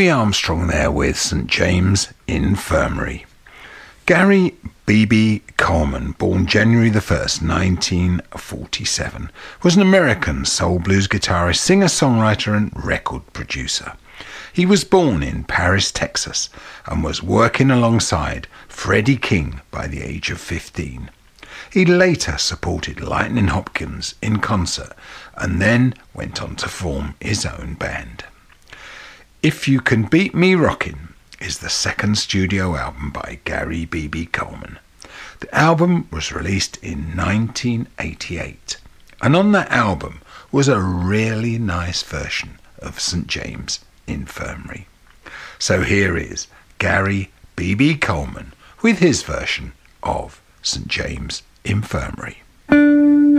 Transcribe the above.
Louis Armstrong there with St James Infirmary. Gary B.B. Coleman, born January the 1st, 1947, was an American soul blues guitarist, singer-songwriter and record producer. He was born in Paris, Texas, and was working alongside Freddie King by the age of 15. He later supported Lightning Hopkins in concert and then went on to form his own band. If You Can Beat Me Rockin' is the second studio album by Gary B.B. Coleman. The album was released in 1988, and on that album was a really nice version of St James Infirmary. So here is Gary B.B. Coleman with his version of St James Infirmary.